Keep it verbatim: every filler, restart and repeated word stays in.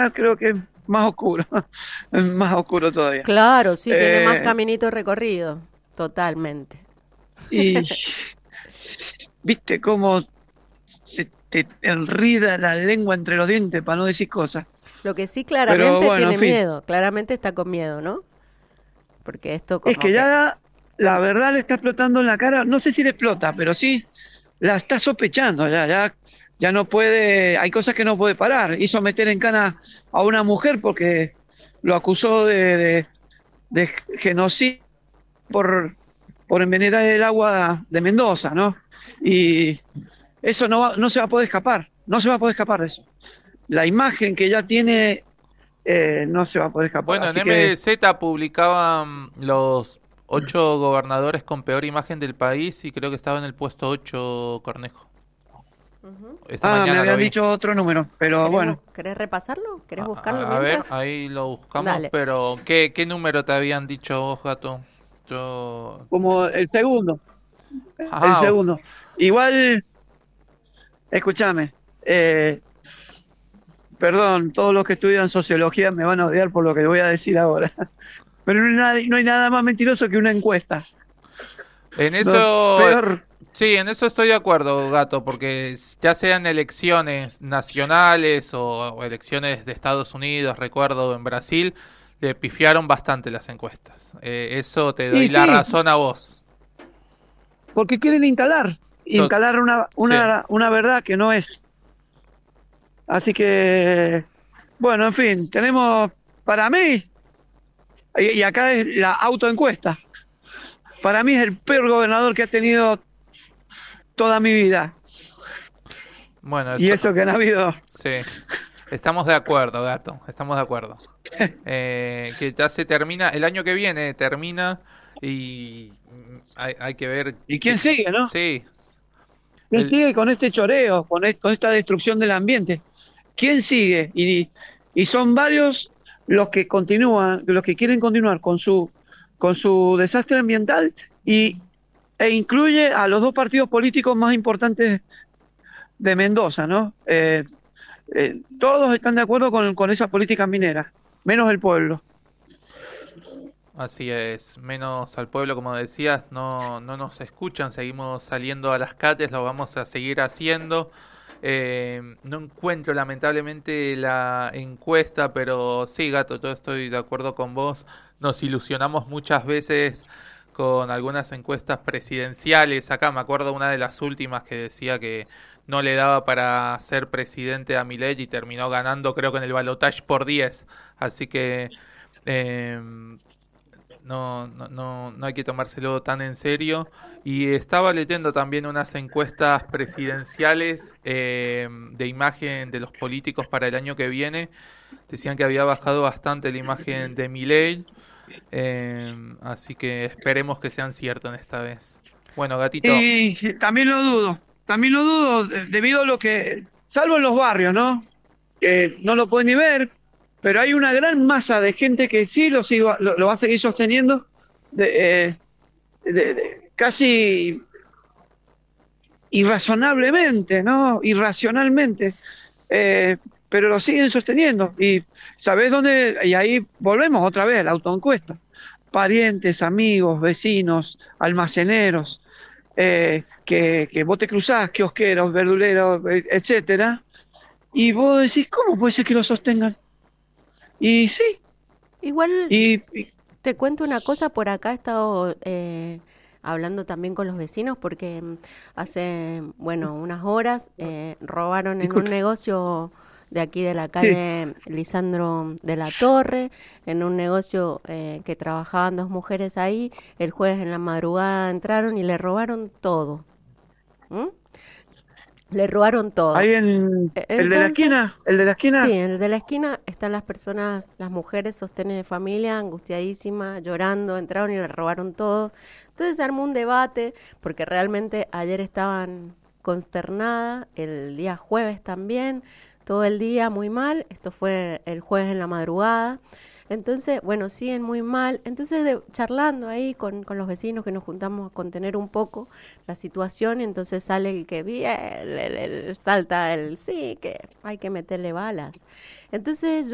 ya creo que es más oscuro, es más oscuro todavía. Claro, sí, tiene más Eh, caminito recorrido, totalmente. y viste cómo se te enrida la lengua entre los dientes para no decir cosas. Lo que sí Pero claramente bueno, en tiene fin, miedo, claramente está con miedo, ¿no? Porque esto es como que que... ya la, la con- verdad le está explotando en la cara, no sé si le explota, pero sí la está sospechando, ya, ya, ya no puede, hay cosas que no puede parar. Hizo meter en cana a una mujer porque lo acusó de, de, de genocidio por, por envenenar el agua de Mendoza, ¿no? Y eso no, va, no se va a poder escapar, no se va a poder escapar de eso. La imagen que ya tiene eh, no se va a poder escapar, Bueno, en así que M Z publicaban los ocho gobernadores con peor imagen del país y creo que estaba en el puesto ocho Cornejo. Ujú. Esta ah, me mañana lo habían vi. dicho otro número, pero ¿Querés, bueno, bu- querés repasarlo? A, ¿Querés buscarlo a- a ver, mientras? ahí lo buscamos, Dale. pero ¿qué, qué número te habían dicho vos, gato? Yo... como el segundo, el Ah, segundo. Igual, escúchame, eh, perdón, todos los que estudian sociología me van a odiar por lo que voy a decir ahora, pero no hay nada, no hay nada más mentiroso que una encuesta. en No, eso, peor. sí, en eso estoy de acuerdo, gato, porque s- ya sean elecciones nacionales o, o elecciones de Estados Unidos, recuerdo en Brasil, le pifiaron bastante las encuestas. Eh, eso te doy Y la sí, razón a vos. porque quieren instalar, To- instalar una, sí. una, una verdad que no es. Así que, bueno, en fin, tenemos, para mí, y, y acá es la autoencuesta, para mí es el peor gobernador que ha tenido toda mi vida. Bueno, Y esto, eso que han habido. sí. Estamos de acuerdo, gato, estamos de acuerdo. Eh, que ya se termina, el año que viene termina y mm, hay, hay que ver ¿Y qué... quién sigue, no? Sí, ¿Quién el, sigue con este choreo, con, e- con esta destrucción del ambiente? ¿Quién sigue? Y, y son varios los que continúan, los que quieren continuar con su, con su desastre ambiental y, e incluye a los dos partidos políticos más importantes de Mendoza, ¿no? Eh, eh, todos están de acuerdo con, con esa política minera, menos el pueblo. así es, menos al pueblo, como decías, no, no nos escuchan, seguimos saliendo a las calles, lo vamos a seguir haciendo. Eh, no encuentro lamentablemente la encuesta, pero sí, gato, yo estoy de acuerdo con vos. Nos ilusionamos muchas veces con algunas encuestas presidenciales. Acá me acuerdo una de las últimas que decía que no le daba para ser presidente a Milei y terminó ganando, creo que en el balotaje por diez. Así que eh, no, no, no, no hay que tomárselo tan en serio. Y estaba leyendo también unas encuestas presidenciales eh, de imagen de los políticos para el año que viene. Decían que había bajado bastante la imagen de Milei. Eh, así que esperemos que sean ciertos en esta vez. Bueno, gatito, Y también lo dudo, también lo dudo de- debido a lo que, salvo en los barrios, ¿no? Que no lo pueden ni ver, pero hay una gran masa de gente que sí lo, sigo, lo, lo va a seguir sosteniendo, de, eh, de- de- casi irrazonablemente, ¿no? Irracionalmente, eh, pero lo siguen sosteniendo. Y ¿sabés dónde? Y ahí volvemos otra vez a la autoencuesta. Parientes, amigos, vecinos, almaceneros, eh, que, que vos te cruzás, kiosqueros, verduleros, eh, etcétera, y vos decís, ¿cómo puede ser que lo sostengan? Y sí, Igual y, y te cuento una cosa, por acá he estado eh, hablando también con los vecinos porque mm, hace, bueno, unas horas eh, robaron en un disculpe, negocio de aquí de la sí, calle Lisandro de la Torre, en un negocio eh, que trabajaban dos mujeres ahí. El jueves en la madrugada entraron y le robaron todo. ¿M? Le robaron todo. ahí en E- el de la Entonces, esquina, el de la sí, esquina, en el de la esquina están las personas, las mujeres sostenes de familia, angustiadísimas, llorando, entraron y le robaron todo. Entonces se armó un debate, porque realmente ayer estaban consternadas, el día jueves también, todo el día muy mal, esto fue el jueves en la madrugada. Entonces, bueno, siguen muy mal. Entonces, de- charlando ahí con, con los vecinos que nos juntamos a contener un poco la situación, y entonces sale el que bien, el, el- el- salta el sí, que hay que meterle balas. Entonces